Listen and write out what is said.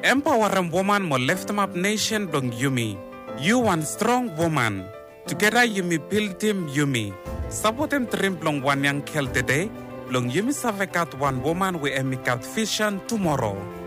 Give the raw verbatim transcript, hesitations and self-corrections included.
Empowering woman mo lift up nation blong Yumi. You one strong woman. Together Yumi build team Yumi. Supporting trim blong one young kel today. Blong Yumi savekat one woman we emikat vision tomorrow.